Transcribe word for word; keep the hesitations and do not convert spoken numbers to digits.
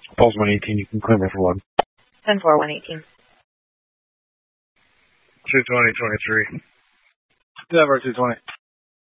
Pulse one eighteen, you can clear me for one. ten four, one eighteen. two twenty, twenty-three. Denver, two twenty.